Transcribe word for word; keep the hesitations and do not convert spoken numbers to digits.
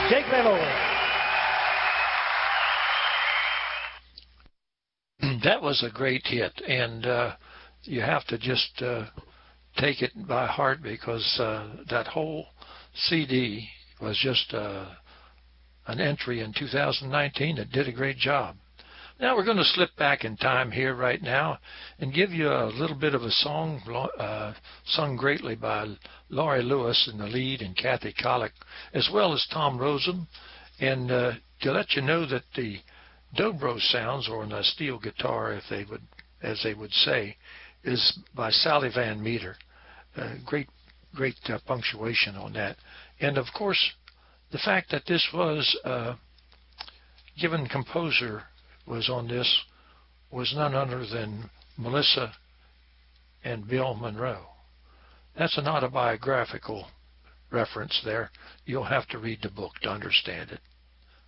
Jake Van Owen. That was a great hit, and uh, you have to just uh, take it by heart because uh, that whole C D was just uh, an entry in two thousand nineteen that did a great job. Now we're going to slip back in time here right now and give you a little bit of a song uh, sung greatly by Laurie Lewis in the lead and Kathy Kollick, as well as Tom Rosen, and uh, to let you know that the dobro sounds, or on a steel guitar, if they would, as they would say, is by Sally Van Meter. Uh, great, great uh, punctuation on that, and of course, the fact that this was uh, given composer was on this was none other than Melissa and Bill Monroe. That's an autobiographical reference there. You'll have to read the book to understand it.